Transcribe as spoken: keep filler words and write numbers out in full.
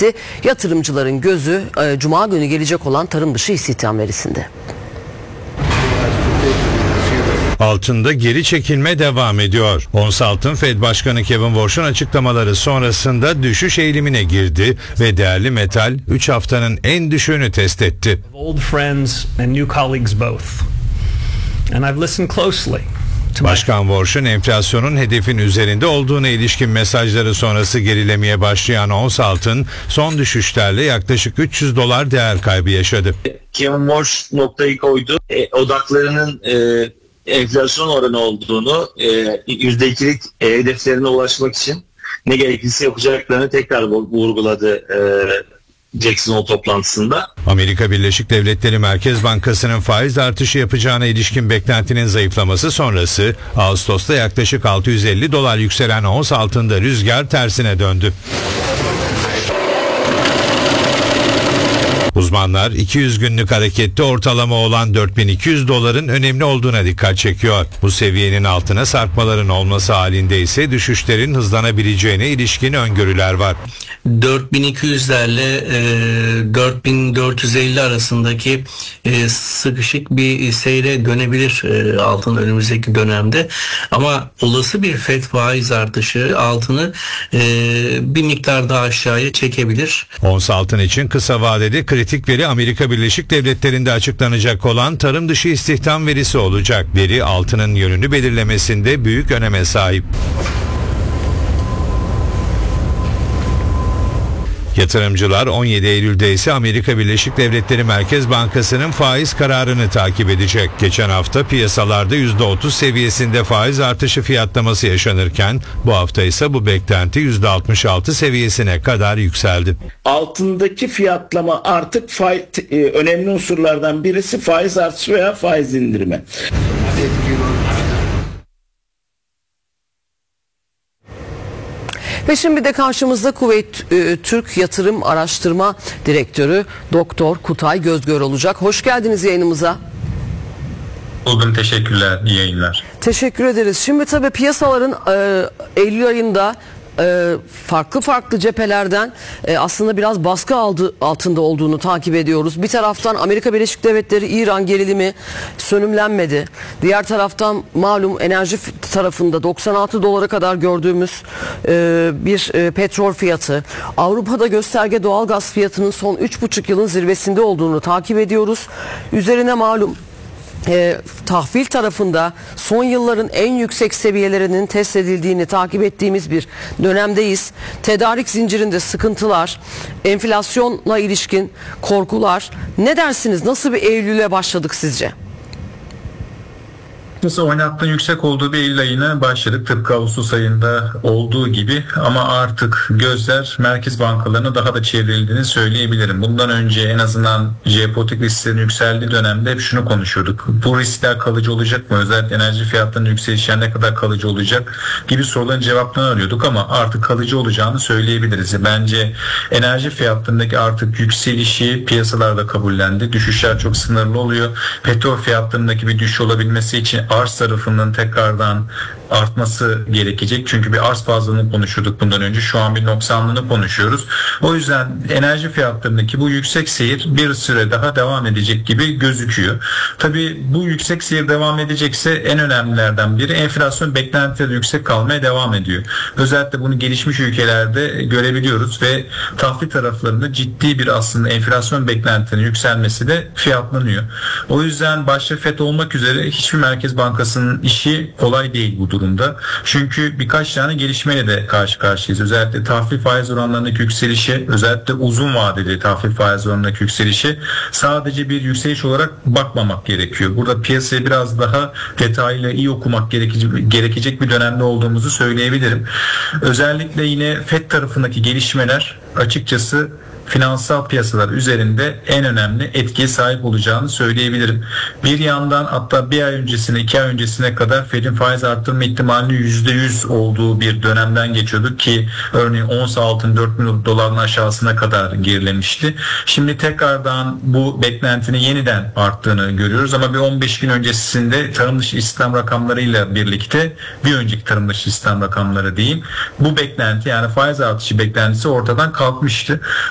etti. Yatırımcıların gözü e, Cuma günü gelecek olan tarım dışı istihdam verisinde. Altında geri çekilme devam ediyor. Ons altın Fed Başkanı Kevin Warsh'un açıklamaları sonrasında düşüş eğilimine girdi ve değerli metal üç haftanın en düşüğünü test etti. Old friends and new colleagues both. And I've listened closely. Başkan Warsh'un enflasyonun hedefin üzerinde olduğuna ilişkin mesajları sonrası gerilemeye başlayan ons altın son düşüşlerle yaklaşık üç yüz dolar değer kaybı yaşadı. Kevin Warsh noktayı koydu. E, odaklarının e, enflasyon oranı olduğunu, e, yüzde ikilik e, hedeflerine ulaşmak için ne gerekirse yapacaklarını tekrar vurguladı e, Jackson Hole toplantısında. Amerika Birleşik Devletleri Merkez Bankası'nın faiz artışı yapacağına ilişkin beklentinin zayıflaması sonrası Ağustos'ta yaklaşık altı yüz elli dolar yükselen ons altında rüzgar tersine döndü. Uzmanlar iki yüz günlük harekette ortalama olan dört bin iki yüz doların önemli olduğuna dikkat çekiyor. Bu seviyenin altına sarkmaların olması halinde ise düşüşlerin hızlanabileceğine ilişkin öngörüler var. dört bin iki yüzlerle e, dört bin dört yüz elli arasındaki e, sıkışık bir seyre dönebilir e, altın önümüzdeki dönemde. Ama olası bir Fed faiz artışı altını e, bir miktar daha aşağıya çekebilir. Ons altın için kısa vadede kritik veri Amerika Birleşik Devletleri'nde açıklanacak olan tarım dışı istihdam verisi olacak. Veri altının yönünü belirlemesinde büyük öneme sahip. Yatırımcılar on yedi Eylül'de ise Amerika Birleşik Devletleri Merkez Bankası'nın faiz kararını takip edecek. Geçen hafta piyasalarda yüzde otuz seviyesinde faiz artışı fiyatlaması yaşanırken bu hafta ise bu beklenti yüzde altmış altı seviyesine kadar yükseldi. Altındaki fiyatlama artık faiz, önemli unsurlardan birisi faiz artışı veya faiz indirimi. Ve şimdi de karşımızda Kuveyt e, Türk Yatırım Araştırma Direktörü Doktor Kutay Gözgör olacak. Hoş geldiniz yayınımıza. Buldum, teşekkürler, iyi yayınlar. Teşekkür ederiz. Şimdi tabii piyasaların e, Eylül ayında e, farklı farklı cephelerden e, aslında biraz baskı aldı, altında olduğunu takip ediyoruz. Bir taraftan Amerika Birleşik Devletleri İran gerilimi sönümlenmedi. Diğer taraftan malum enerji tarafında doksan altı dolara kadar gördüğümüz e, bir e, petrol fiyatı. Avrupa'da gösterge doğalgaz fiyatının son üç buçuk yılın zirvesinde olduğunu takip ediyoruz. Üzerine malum E, tahvil tarafında son yılların en yüksek seviyelerinin test edildiğini takip ettiğimiz bir dönemdeyiz. Tedarik zincirinde sıkıntılar, enflasyonla ilişkin korkular. Ne dersiniz? Nasıl bir Eylül'e başladık sizce? Nasıl oynattığın yüksek olduğu bir Eylül ayına başladık tıpkı Ağustos ayında olduğu gibi, ama artık gözler merkez bankalarına daha da çevrildiğini söyleyebilirim. Bundan önce en azından jeopolitik risklerin yükseldiği dönemde hep şunu konuşuyorduk. Bu riskler kalıcı olacak mı? Özellikle enerji fiyatlarının yükselişi ne kadar kalıcı olacak gibi soruların cevaplarını arıyorduk, ama artık kalıcı olacağını söyleyebiliriz. Bence enerji fiyatlarındaki artık yükselişi piyasalarda kabullendi. Düşüşler çok sınırlı oluyor. Petrol fiyatlarındaki bir düşüş olabilmesi için arz tarafının tekrardan artması gerekecek. Çünkü bir arz fazlalığını konuşuyorduk bundan önce. Şu an bir noksanlığını konuşuyoruz. O yüzden enerji fiyatlarındaki bu yüksek seyir bir süre daha devam edecek gibi gözüküyor. Tabii bu yüksek seyir devam edecekse en önemlilerden biri enflasyon beklentileri yüksek kalmaya devam ediyor. Özellikle bunu gelişmiş ülkelerde görebiliyoruz ve tahvil taraflarında ciddi bir aslında enflasyon beklentilerinin yükselmesi de fiyatlanıyor. O yüzden başta F E D olmak üzere hiçbir merkez bankasının işi kolay değil bu durumda. Çünkü birkaç tane gelişmeyle de karşı karşıyayız. Özellikle tahvil faiz oranlarındaki yükselişi, özellikle uzun vadeli tahvil faiz oranlarındaki yükselişi sadece bir yükseliş olarak bakmamak gerekiyor. Burada piyasayı biraz daha detaylı iyi okumak gerekecek, gerekecek bir dönemde olduğumuzu söyleyebilirim. Özellikle yine F E D tarafındaki gelişmeler açıkçası finansal piyasalar üzerinde en önemli etkiye sahip olacağını söyleyebilirim. Bir yandan hatta bir ay öncesine, iki ay öncesine kadar Fed'in faiz arttırma ihtimalinin yüzde yüz olduğu bir dönemden geçiyorduk ki örneğin ons altın dört bin doların aşağısına kadar gerilemişti. Şimdi tekrardan bu beklentinin yeniden arttığını görüyoruz, ama bir on beş gün öncesinde tarım dışı istihdam rakamlarıyla birlikte bir önceki tarım dışı istihdam rakamları diyeyim, bu beklenti yani faiz artışı beklentisi ortadan kalkmıştı.